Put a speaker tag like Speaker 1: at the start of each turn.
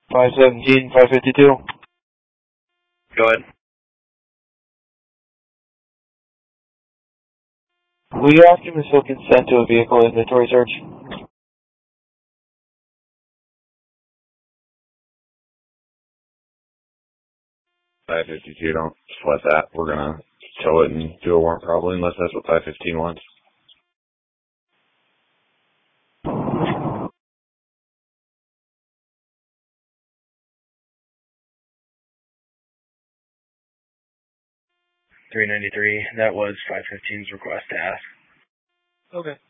Speaker 1: 517, 552.
Speaker 2: Go ahead.
Speaker 1: Will you ask him if he'll consent to a vehicle inventory search?
Speaker 3: 552, don't sweat that. We're going to tow it and do a warrant probably, unless that's what 515 wants.
Speaker 2: $393. That was 515's request to ask.
Speaker 1: Okay.